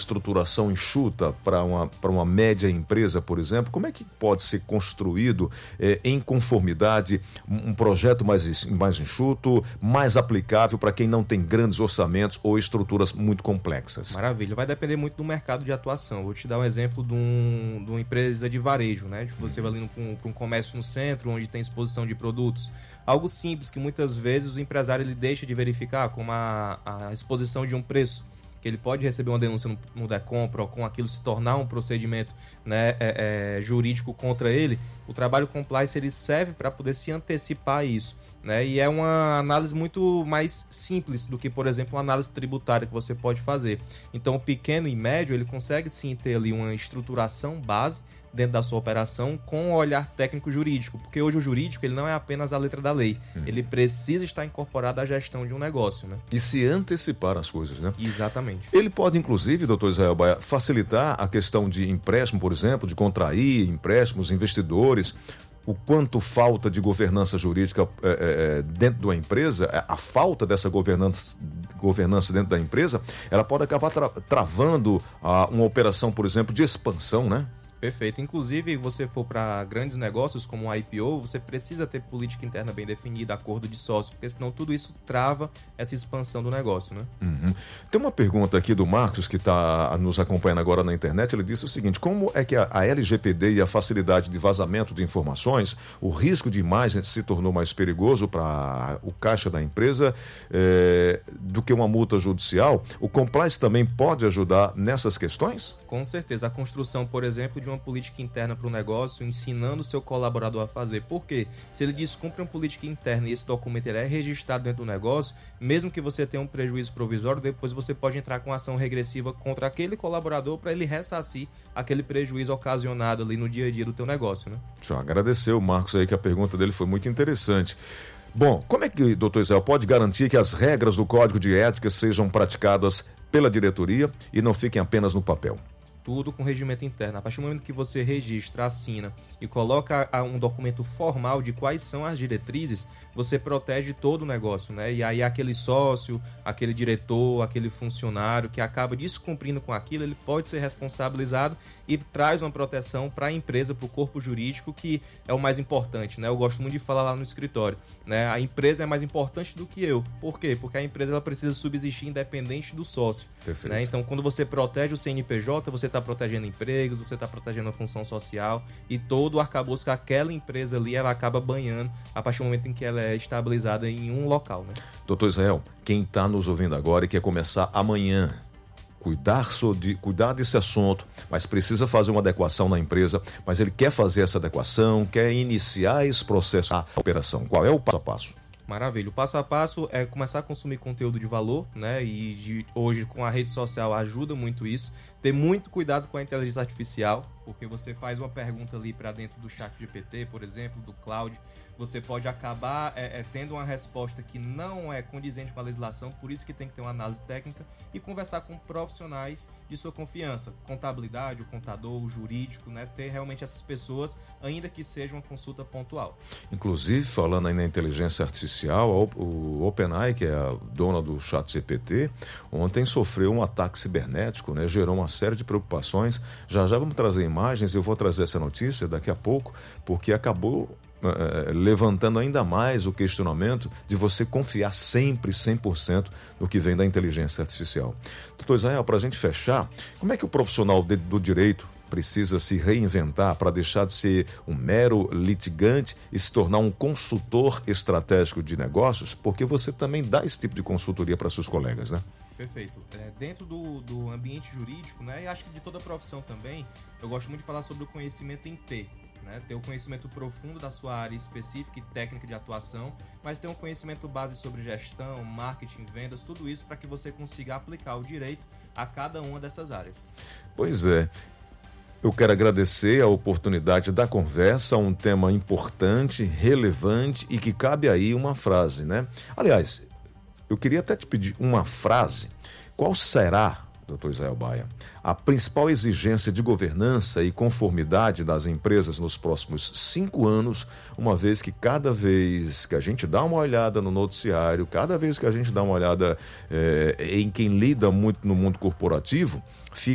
estruturação enxuta para uma média empresa, por exemplo? Como é que pode ser construído em conformidade um projeto mais enxuto, mais aplicável para quem não tem grandes orçamentos ou estruturas muito complexas? Maravilha, vai depender muito do mercado de atuação. Vou te dar um exemplo de uma empresa de varejo, né? Você vai ali para um comércio no centro, onde tem exposição de produtos. Algo simples que muitas vezes o empresário ele deixa de verificar, como a exposição de um preço, que ele pode receber uma denúncia no Decompra ou com aquilo se tornar um procedimento, né, jurídico contra ele. O trabalho compliance ele serve para poder se antecipar a isso, né? E é uma análise muito mais simples do que, por exemplo, uma análise tributária que você pode fazer. Então, o pequeno e médio ele consegue sim ter ali uma estruturação base dentro da sua operação com o olhar técnico-jurídico, porque hoje o jurídico ele não é apenas a letra da lei, ele precisa estar incorporado à gestão de um negócio, né? E se antecipar as coisas, né? Exatamente. Ele pode, inclusive, doutor Israel Baia, facilitar a questão de empréstimo, por exemplo, de contrair empréstimos, investidores. O quanto falta de governança jurídica dentro de uma empresa, a falta dessa governança dentro da empresa, ela pode acabar travando uma operação, por exemplo, de expansão, né? Perfeito. Inclusive, você for para grandes negócios como o IPO, você precisa ter política interna bem definida, acordo de sócio, porque senão tudo isso trava essa expansão do negócio, né? Uhum. Tem uma pergunta aqui do Marcos, que está nos acompanhando agora na internet. Ele disse o seguinte: como é que a LGPD e a facilidade de vazamento de informações, o risco de imagem se tornou mais perigoso para o caixa da empresa do que uma multa judicial? O compliance também pode ajudar nessas questões? Com certeza. A construção, por exemplo, de uma política interna para o negócio, ensinando o seu colaborador a fazer. Por quê? Se ele descumpre uma política interna e esse documento ele é registrado dentro do negócio, mesmo que você tenha um prejuízo provisório, depois você pode entrar com ação regressiva contra aquele colaborador para ele ressarcir aquele prejuízo ocasionado ali no dia a dia do teu negócio, né? Deixa eu agradecer o Marcos aí, que a pergunta dele foi muito interessante. Bom, como é que, doutor Israel, pode garantir que as regras do Código de Ética sejam praticadas pela diretoria e não fiquem apenas no papel? Tudo com regimento interno. A partir do momento que você registra, assina e coloca um documento formal de quais são as diretrizes, você protege todo o negócio, né? E aí aquele sócio, aquele diretor, aquele funcionário que acaba descumprindo com aquilo, ele pode ser responsabilizado e traz uma proteção para a empresa, para o corpo jurídico, que é o mais importante, né? Eu gosto muito de falar lá no escritório, né? A empresa é mais importante do que eu. Por quê? Porque a empresa ela precisa subsistir independente do sócio. Perfeito. Né? Então, quando você protege o CNPJ, você está protegendo empregos, você está protegendo a função social e todo o arcabouço que aquela empresa ali ela acaba banhando a partir do momento em que ela é estabilizada em um local, né? Doutor Israel, quem está nos ouvindo agora e quer começar amanhã, cuidar desse assunto, mas precisa fazer uma adequação na empresa, mas ele quer fazer essa adequação, quer iniciar esse processo de operação. Qual é o passo a passo? Maravilha. O passo a passo é começar a consumir conteúdo de valor, né? E hoje com a rede social ajuda muito isso. Ter muito cuidado com a inteligência artificial, porque você faz uma pergunta ali para dentro do chat GPT, por exemplo, do cloud, você pode acabar tendo uma resposta que não é condizente com a legislação, por isso que tem que ter uma análise técnica e conversar com profissionais de sua confiança, contabilidade, o contador, o jurídico, né? Ter realmente essas pessoas, ainda que seja uma consulta pontual. Inclusive, falando aí na inteligência artificial, o OpenAI, que é a dona do ChatGPT, ontem sofreu um ataque cibernético, né? Gerou uma série de preocupações. Já vamos trazer imagens, eu vou trazer essa notícia daqui a pouco, porque acabou levantando ainda mais o questionamento de você confiar sempre 100% no que vem da inteligência artificial. Doutor Israel, para a gente fechar, como é que o profissional do direito precisa se reinventar para deixar de ser um mero litigante e se tornar um consultor estratégico de negócios? Porque você também dá esse tipo de consultoria para seus colegas, né? Perfeito. Dentro do ambiente jurídico, né, e acho que de toda a profissão também, eu gosto muito de falar sobre o conhecimento em T. Né, ter o conhecimento profundo da sua área específica e técnica de atuação, mas ter um conhecimento base sobre gestão, marketing, vendas, tudo isso para que você consiga aplicar o direito a cada uma dessas áreas. Pois é. Eu quero agradecer a oportunidade da conversa, um tema importante, relevante e que cabe aí uma frase, né? Aliás, eu queria até te pedir uma frase. Qual será, doutor Israel Baia, a principal exigência de governança e conformidade das empresas nos próximos 5 anos, uma vez que cada vez que a gente dá uma olhada no noticiário, cada vez que a gente dá uma olhada em quem lida muito no mundo corporativo, fica